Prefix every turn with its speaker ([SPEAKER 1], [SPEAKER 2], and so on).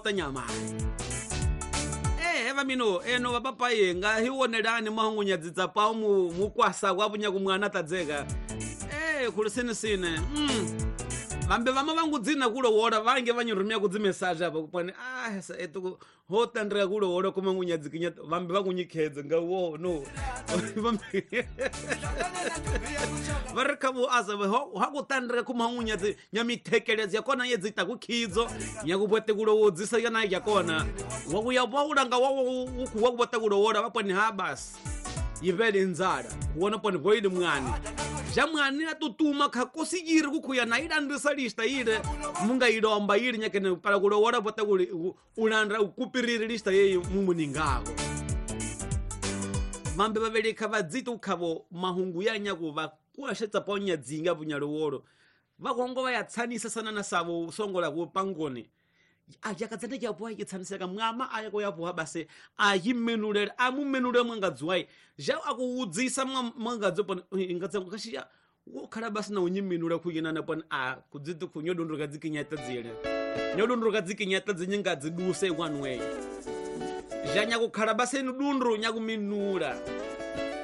[SPEAKER 1] nyama eva mino eno bapapaye nga hiwonelani mahungunyadzitsa pa mukwasa kwapunya kumwana tadzeka kulisine vambe vama vangu dzina kulowola vange vanyurumia kudzimesaje apa kupani etu hotandreka kulowola kumangunyadzikinya vambe vangunyikhedze nga wo no varikavu asa hakutandreka kumangunyadzi nyamithekelezi yakona yedzita kukhidzo nyakupwete kulowodzisa yana yakona wakuyawaulanga wakupwete kulowola vapani habasi yivele nzala kuona pani voile mwani ja mwani atutuma khakosikiri kukhuya na ilandrisa lista ile munga ilomba ile nyakene para kulowola pota ulandra ukupirire lista yeyi mumuningako mambe vavelekha vadzita ukhavo mahungu yanyaku vakuashetsa ponya dzinga punyalowolo vakongo vayatsanisa sana na savo songola kupangoni yakadzana yapo yitsaniseka mwama ayako yapo habase ayimenulera amumenulera mwangadzuwai ja akuudzisa mwangadzu pano ingatsa kashiya wokhala basi na unyimenula kuyinana pano kudziti kunyodondoka dzikinyata dzile nyodondoka dzikinyata dzinyenga dziduse one way ja nyakukhala basi ndundru nyakuminula